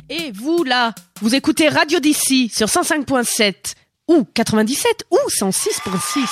Et vous là, vous écoutez Radio d'ici sur 105.7 ou 97 ou 106.6.